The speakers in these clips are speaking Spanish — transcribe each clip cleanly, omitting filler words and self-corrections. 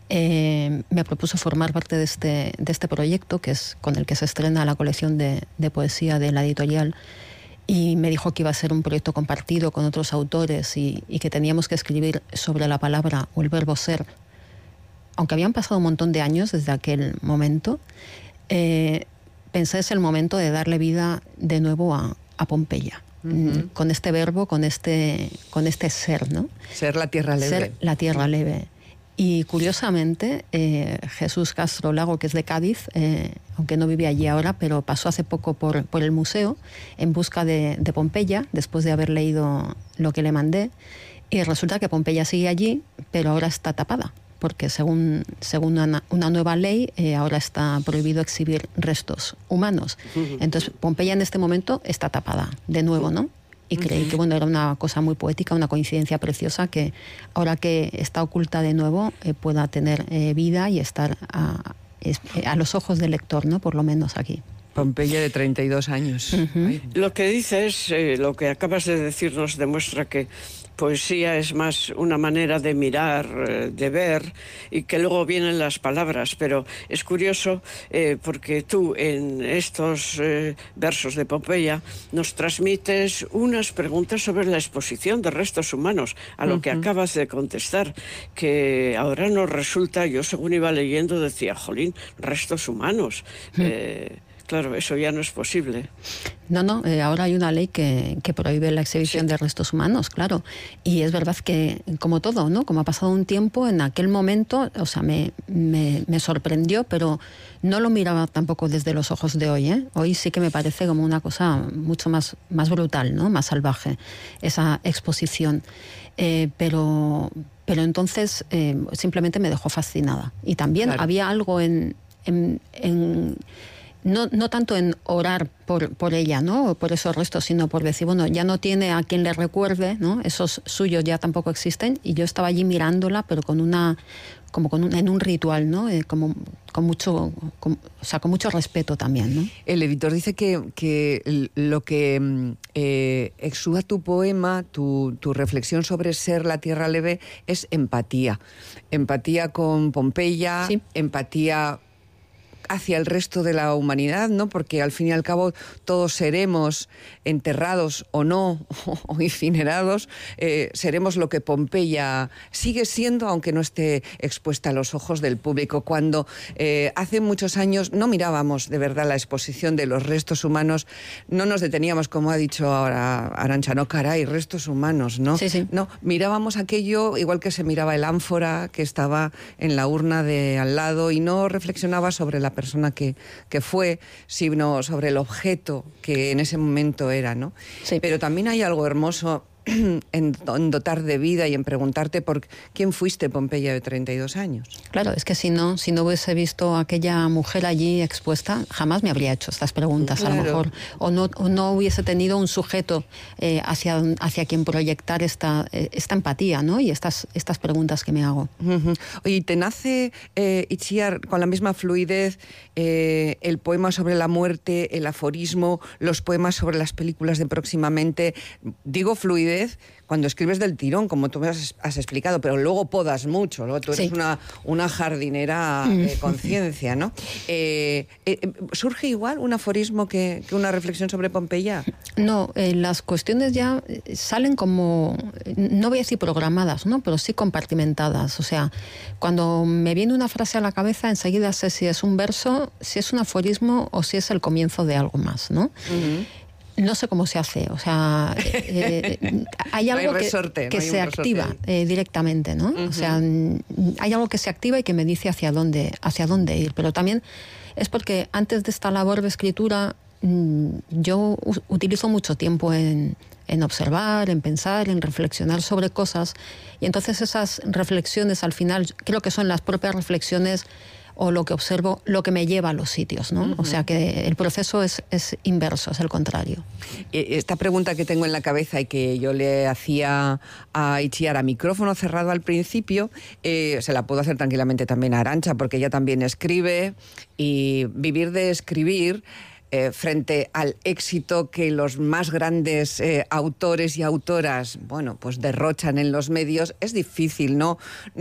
me propuso formar parte de este proyecto, que es con el que se estrena la colección de poesía de la editorial, y me dijo que iba a ser un proyecto compartido con otros autores y que teníamos que escribir sobre la palabra o el verbo ser. Aunque habían pasado un montón de años desde aquel momento, pensé es el momento de darle vida de nuevo a Pompeya. Con este verbo, con este ser, ¿no? Ser la tierra leve. Ser la tierra leve. Y curiosamente, Jesús Castro Lago, que es de Cádiz, aunque no vive allí ahora, pero pasó hace poco por el museo en busca de Pompeya, después de haber leído lo que le mandé, y resulta que Pompeya sigue allí, pero ahora está tapada, porque según una nueva ley, ahora está prohibido exhibir restos humanos. Entonces, Pompeya en este momento está tapada, de nuevo, ¿no? Y creí que bueno, era una cosa muy poética, una coincidencia preciosa, que ahora que está oculta de nuevo pueda tener vida y estar a los ojos del lector, ¿no? Por lo menos aquí. Pompeya, de 32 años. Lo que dices, lo que acabas de decirnos, demuestra que poesía es más una manera de mirar, de ver, y que luego vienen las palabras. Pero es curioso porque tú en estos versos de Pompeya nos transmites unas preguntas sobre la exposición de restos humanos, a lo que acabas de contestar, que ahora nos resulta, yo según iba leyendo decía, jolín, restos humanos. Claro, eso ya no es posible. No, ahora hay una ley que prohíbe la exhibición de restos humanos, claro. Y es verdad que, como todo, ¿no? Como ha pasado un tiempo, en aquel momento, o sea, me sorprendió, pero no lo miraba tampoco desde los ojos de hoy, ¿eh? Hoy sí que me parece como una cosa mucho más brutal, ¿no? Más salvaje, esa exposición. Pero entonces simplemente me dejó fascinada. Y también había algo no tanto en orar por ella, ¿no? Por esos restos, sino por decir, bueno, ya no tiene a quien le recuerde, ¿no? Esos suyos ya tampoco existen, y yo estaba allí mirándola, pero en un ritual, ¿no? Con mucho respeto también, ¿no? El editor dice que lo que exuda tu poema, tu reflexión sobre ser la tierra leve, es empatía. Empatía con Pompeya, sí. Empatía hacia el resto de la humanidad, ¿no? Porque al fin y al cabo todos seremos enterrados o no, o incinerados, seremos lo que Pompeya sigue siendo, aunque no esté expuesta a los ojos del público. Cuando hace muchos años no mirábamos de verdad la exposición de los restos humanos, no nos deteníamos, como ha dicho ahora Arantxa, no, caray, restos humanos, ¿no? Sí. No, mirábamos aquello igual que se miraba el ánfora que estaba en la urna de al lado, y no reflexionaba sobre la persona que fue, sino sobre el objeto que en ese momento era, ¿no? Sí. Pero también hay algo hermoso en dotar de vida y en preguntarte por quién fuiste, Pompeya, de 32 años. Claro, es que si no hubiese visto a aquella mujer allí expuesta, jamás me habría hecho estas preguntas, claro. A lo mejor, o no hubiese tenido un sujeto hacia quien proyectar esta empatía, ¿no? Y estas preguntas que me hago. Oye, ¿te nace, Itziar, con la misma fluidez el poema sobre la muerte, el aforismo, los poemas sobre las películas de próximamente? Digo fluidez cuando escribes del tirón, como tú me has explicado, pero luego podas mucho, luego tú eres una jardinera de conciencia, ¿no? ¿Surge igual un aforismo que una reflexión sobre Pompeya? No, las cuestiones ya salen como, no voy a decir programadas, ¿no? Pero sí compartimentadas. O sea, cuando me viene una frase a la cabeza, enseguida sé si es un verso, si es un aforismo o si es el comienzo de algo más, ¿no? No sé cómo se hace, o sea, hay algo que se activa directamente, ¿no? O sea, hay algo que se activa y que me dice hacia dónde ir, pero también es porque antes de esta labor de escritura yo utilizo mucho tiempo en observar, en pensar, en reflexionar sobre cosas, y entonces esas reflexiones al final creo que son las propias reflexiones o lo que observo, lo que me lleva a los sitios, ¿no? O sea que el proceso es inverso, es el contrario. Esta pregunta que tengo en la cabeza y que yo le hacía a Itziar a micrófono cerrado al principio, se la puedo hacer tranquilamente también a Arantxa, porque ella también escribe, y vivir de escribir frente al éxito que los más grandes autores y autoras, bueno, pues derrochan en los medios, es difícil, no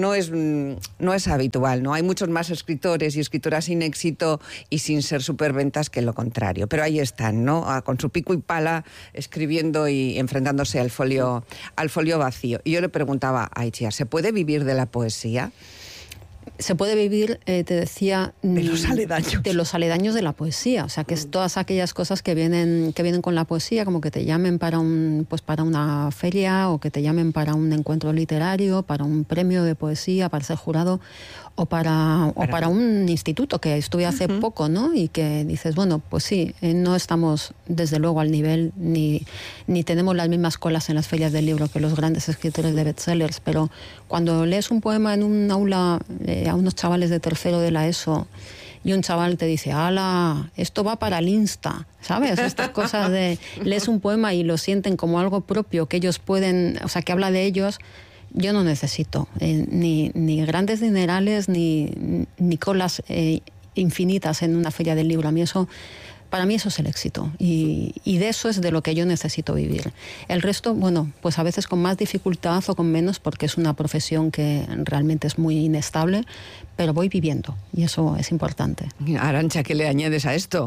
es habitual, ¿no? Hay muchos más escritores y escritoras sin éxito y sin ser superventas que lo contrario. Pero ahí están, ¿no? Con su pico y pala, escribiendo y enfrentándose al folio vacío. Y yo le preguntaba a Itziar, ¿se puede vivir de la poesía? Se puede vivir, te decía, de los aledaños. De los aledaños de la poesía. O sea, que es todas aquellas cosas que vienen con la poesía, como que te llamen para una feria, o que te llamen para un encuentro literario, para un premio de poesía, para ser jurado, o para un instituto que estuve hace poco, ¿no? Y que dices, bueno, pues sí, no estamos desde luego al nivel, ni tenemos las mismas colas en las ferias del libro que los grandes escritores de bestsellers, pero cuando lees un poema en un aula a unos chavales de tercero de la ESO y un chaval te dice, ¡hala! Esto va para el Insta, ¿sabes? Estas cosas de lees un poema y lo sienten como algo propio, que ellos pueden, o sea, que habla de ellos. Yo no necesito ni grandes dinerales ni colas infinitas en una feria del libro. Para mí eso es el éxito y de eso es de lo que yo necesito vivir. El resto, bueno, pues a veces con más dificultad o con menos, porque es una profesión que realmente es muy inestable, pero voy viviendo y eso es importante. Arantxa, ¿qué le añades a esto?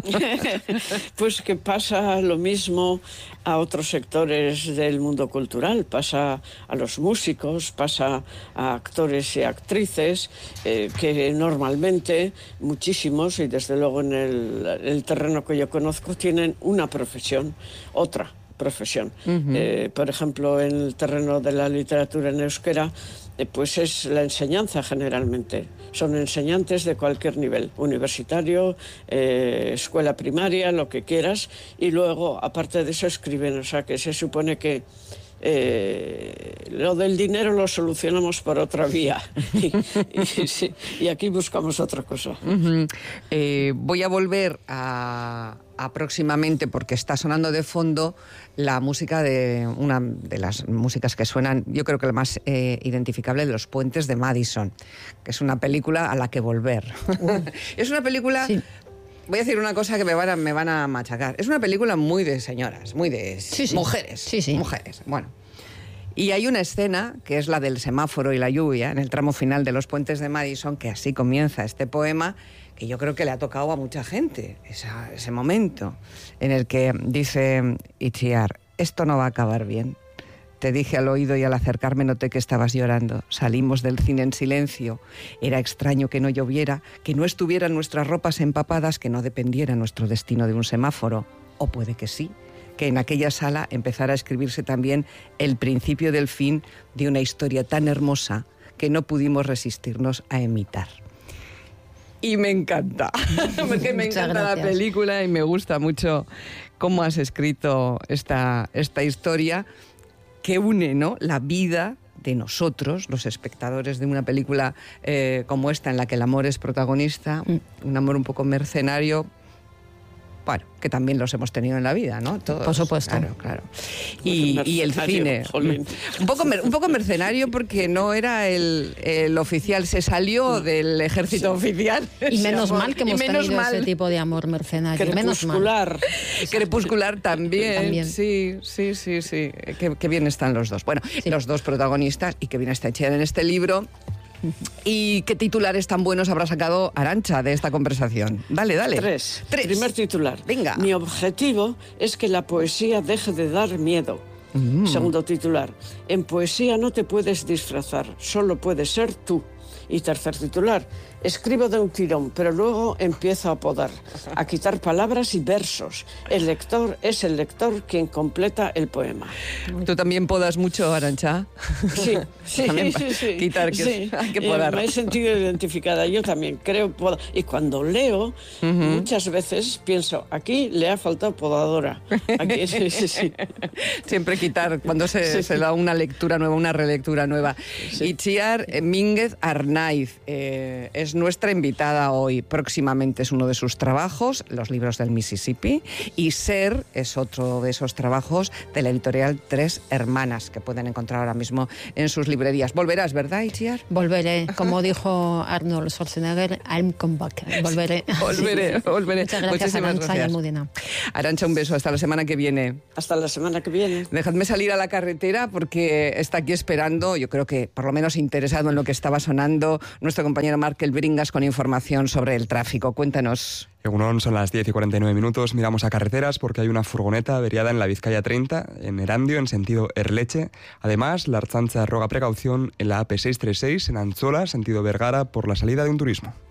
Pues que pasa lo mismo a otros sectores del mundo cultural, pasa a los músicos, pasa a actores y actrices, que normalmente muchísimos, y desde luego en el terreno que yo conozco, tienen una profesión, otra profesión. Por ejemplo, en el terreno de la literatura en euskera, pues es la enseñanza generalmente. Son enseñantes de cualquier nivel, universitario, escuela primaria, lo que quieras, y luego, aparte de eso, escriben. O sea, que se supone que lo del dinero lo solucionamos por otra vía y aquí buscamos otra cosa. Voy a volver a próximamente, porque está sonando de fondo la música de una de las músicas que suenan, yo creo que la más identificable, de Los Puentes de Madison, que es una película a la que volver. Es una película... Sí. Voy a decir una cosa que me van a machacar. Es una película muy de señoras, muy de mujeres. Sí. Mujeres, bueno. Y hay una escena, que es la del semáforo y la lluvia, en el tramo final de Los Puentes de Madison, que así comienza este poema, que yo creo que le ha tocado a mucha gente, ese momento, en el que dice Itziar, esto no va a acabar bien. Te dije al oído y al acercarme noté que estabas llorando. Salimos del cine en silencio. Era extraño que no lloviera, que no estuvieran nuestras ropas empapadas, que no dependiera nuestro destino de un semáforo. O puede que sí, que en aquella sala empezara a escribirse también el principio del fin de una historia tan hermosa que no pudimos resistirnos a imitar. Y me encanta, porque me encanta la película y me gusta mucho cómo has escrito esta historia, que une, ¿no?, la vida de nosotros, los espectadores de una película como esta, en la que el amor es protagonista, un amor un poco mercenario, bueno, que también los hemos tenido en la vida, ¿no? Todos, por supuesto. Claro. Y el cine, un poco mercenario, porque no era el oficial, se salió del ejército oficial. Y menos mal que hemos tenido ese tipo de amor mercenario. Crepuscular. Crepuscular también. Sí. Qué bien están los dos. Bueno, los dos protagonistas, y qué bien está Itziar en este libro. ¿Y qué titulares tan buenos habrá sacado Arantxa de esta conversación? Dale. Tres. Primer titular. Venga. Mi objetivo es que la poesía deje de dar miedo. Segundo titular. En poesía no te puedes disfrazar, solo puedes ser tú. Y tercer titular. Escribo de un tirón, pero luego empiezo a podar, a quitar palabras y versos. El lector es el lector quien completa el poema. ¿Tú también podas mucho, Arantxa? Sí. Quitar, hay que podar. Me he sentido identificada, yo también creo podar. Y cuando leo, muchas veces pienso, aquí le ha faltado podadora. Aquí, sí. Siempre quitar, cuando se da una lectura nueva, una relectura nueva. Itziar Mínguez Arnaiz. Arnaiz es nuestra invitada hoy. Próximamente es uno de sus trabajos, Los libros del Mississippi, y Ser es otro de esos trabajos de la editorial Tres Hermanas, que pueden encontrar ahora mismo en sus librerías. Volverás, ¿verdad, Itziar? Volveré, como dijo Arnold Schwarzenegger, I'm come back. Volveré. Volveré. Muchas gracias, Arantxa y Almudena. Arantxa, un beso, hasta la semana que viene. Hasta la semana que viene. Dejadme salir a la carretera porque está aquí esperando, yo creo que por lo menos interesado en lo que estaba sonando, nuestro compañero Markel Bringas con información sobre el tráfico. Cuéntanos. Egunon, son las 10:49. Miramos a carreteras porque hay una furgoneta averiada en la Vizcaya 30, en Erandio, en sentido Erleche. Además, la Ertzaintza roga precaución en la AP636, en Antzola, sentido Vergara, por la salida de un turismo.